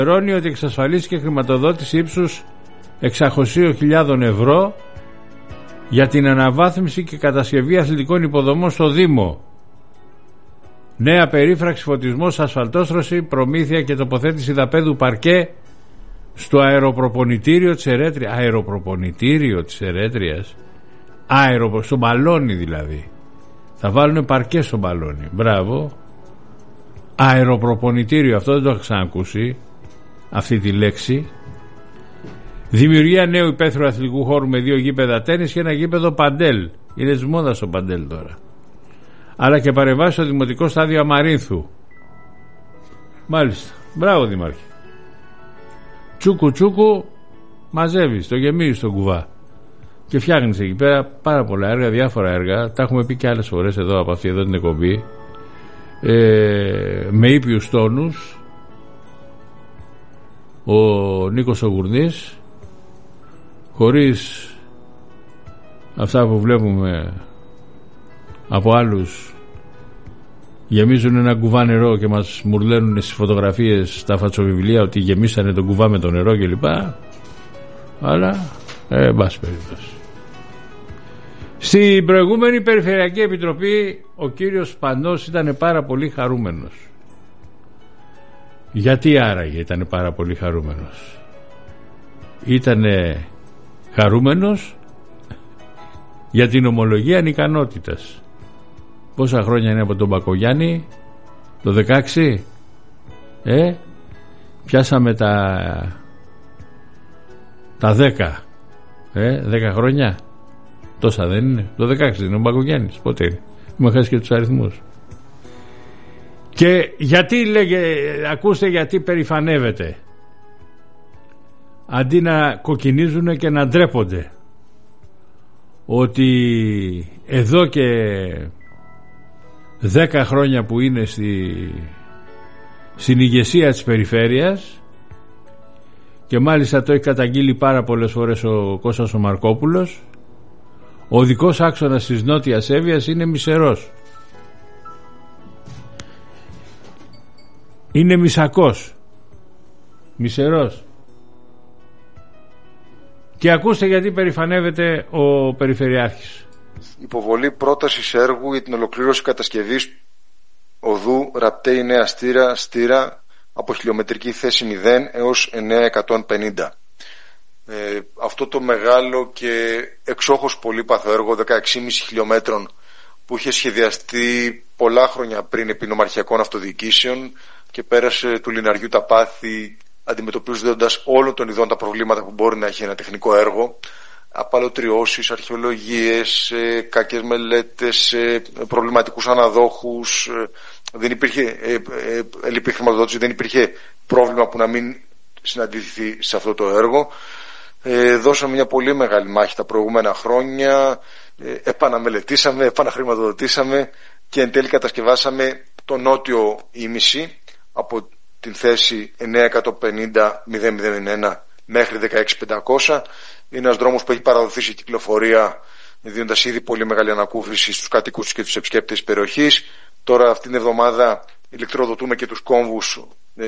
ενημερώνει ότι εξασφαλίστηκε χρηματοδότηση ύψους 600.000 ευρώ για την αναβάθμιση και κατασκευή αθλητικών υποδομών στο Δήμο. Νέα περίφραξη, φωτισμός, ασφαλτόστρωση, προμήθεια και τοποθέτηση δαπέδου παρκέ στο αεροπροπονητήριο της Ερέτριας. Αεροπροπονητήριο της Ερέτριας. Στο μπαλόνι δηλαδή. Θα βάλουν παρκέ στο μπαλόνι. Μπράβο. Αεροπροπονητήριο, αυτό δεν το έχω ξανακούσει, αυτή τη λέξη. Δημιουργία νέου υπαίθριου αθλητικού χώρου με 2 γήπεδα τένις και ένα γήπεδο παντέλ. Είναι της μόδας το παντέλ τώρα. Αλλά και παρεμβάσει στο δημοτικό στάδιο Αμαρίνθου. Μάλιστα. Μπράβο Δημάρχη. Τσούκου τσούκου μαζεύεις, το γεμίζεις τον κουβά και φτιάχνεις εκεί πέρα πάρα πολλά έργα, διάφορα έργα. Τα έχουμε πει και άλλες φορές εδώ από αυτή εδώ την εκπομπή, με ήπιους τόνους. Ο Νίκος ο Γουρνής, χωρίς αυτά που βλέπουμε από άλλους, γεμίζουν ένα κουβά νερό και μας μουρλαίνουν στις φωτογραφίες στα φατσοβιβλία ότι γεμίσανε τον κουβά με το νερό κλπ. Αλλά μπας περίπτωση. Στην προηγούμενη Περιφερειακή Επιτροπή ο κύριος Πανός ήταν πάρα πολύ χαρούμενος. Γιατί άραγε ήταν πάρα πολύ χαρούμενος? Ήτανε χαρούμενος για την ομολογία ανικανότητας. Πόσα χρόνια είναι από τον Μπακογιάννη? Το 16? Πιάσαμε τα 10. 10 χρόνια. Τόσα δεν είναι? Το 16 είναι ο Μπακογιάννης. Πότε είναι? Έχουμε χάσει και τους αριθμούς. Και γιατί ακούστε γιατί περηφανεύεται, αντί να κοκκινίζουν και να ντρέπονται, ότι εδώ και 10 χρόνια που είναι στην ηγεσία της περιφέρειας, και μάλιστα το έχει καταγγείλει πάρα πολλές φορές ο Κώστας ο Μαρκόπουλος, ο οδικός άξονας της Νότιας Εύβοιας είναι μισερός. Είναι μισακός. Μισερός. Και ακούστε γιατί περηφανεύεται ο Περιφερειάρχης. Υποβολή πρότασης έργου για την ολοκλήρωση κατασκευής οδού Ραπτέη Νέα Στήρα από χιλιομετρική θέση 0 έως 950. Αυτό το μεγάλο και εξόχως πολύπαθο έργο 16,5 χιλιόμετρων που είχε σχεδιαστεί πολλά χρόνια πριν επί νομαρχιακών αυτοδιοικήσεων και πέρασε του λιναριού τα πάθη, αντιμετωπίζοντας όλων των ειδών τα προβλήματα που μπορεί να έχει ένα τεχνικό έργο, απαλωτριώσεις, αρχαιολογίες, κακές μελέτες, προβληματικούς αναδόχους, δεν υπήρχε ελλειπή χρηματοδότηση, δεν υπήρχε πρόβλημα που να μην συναντηθεί σε αυτό το έργο. Δώσαμε μια πολύ μεγάλη μάχη τα προηγούμενα χρόνια, επαναμελετήσαμε, επαναχρηματοδοτήσαμε και εν τέλει κατασκευάσαμε το νότιο ήμιση από την θέση 950-001 μέχρι 16.500. Είναι ένας δρόμος που έχει παραδοθεί σε κυκλοφορία, δίνοντας ήδη πολύ μεγάλη ανακούφιση στους κατοίκους και τους επισκέπτες της περιοχής. Τώρα αυτήν την εβδομάδα ηλεκτροδοτούμε και τους κόμβους,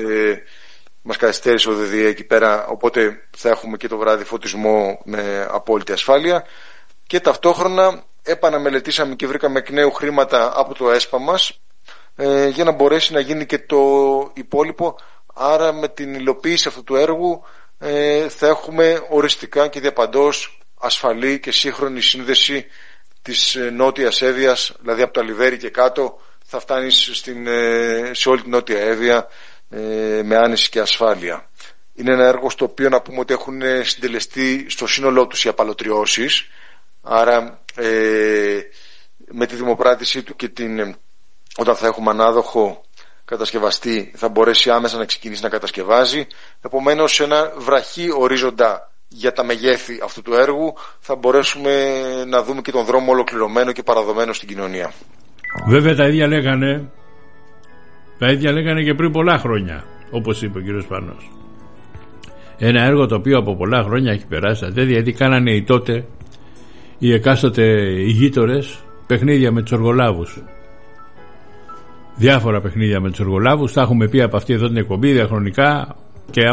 μας καθυστέρησε ο ΔΔΕ εκεί πέρα, οπότε θα έχουμε και το βράδυ φωτισμό με απόλυτη ασφάλεια. Και ταυτόχρονα επαναμελετήσαμε και βρήκαμε εκ νέου χρήματα από το ΕΣΠΑ μας, για να μπορέσει να γίνει και το υπόλοιπο. Άρα με την υλοποίηση αυτού του έργου θα έχουμε οριστικά και διαπαντός ασφαλή και σύγχρονη σύνδεση της Νότιας Εύβοιας, δηλαδή από το Αλιβέρι και κάτω θα φτάνεις σε όλη την Νότια Εύβοια με άνεση και ασφάλεια. Είναι ένα έργο στο οποίο να πούμε ότι έχουν συντελεστεί στο σύνολό τους οι απαλωτριώσεις, άρα με τη δημοπράτησή του και όταν θα έχουμε ανάδοχο κατασκευαστή θα μπορέσει άμεσα να ξεκινήσει να κατασκευάζει. Επομένως σε ένα βραχή ορίζοντα για τα μεγέθη αυτού του έργου θα μπορέσουμε να δούμε και τον δρόμο ολοκληρωμένο και παραδομένο στην κοινωνία. Βέβαια τα ίδια λέγανε και πριν πολλά χρόνια, όπως είπε ο κύριος Πανός. Ένα έργο το οποίο από πολλά χρόνια έχει περάσει τα τέτοια, γιατί κάνανε οι τότε οι εκάστοτε ηγείτορες παιχνίδια με τους οργολάβους. Διάφορα παιχνίδια με τους εργολάβους, τα έχουμε πει από αυτή εδώ την εκπομπή διαχρονικά, Και